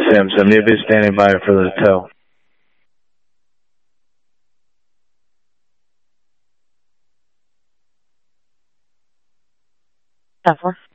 Simpson. You'll be standing by for the tow. 10-4.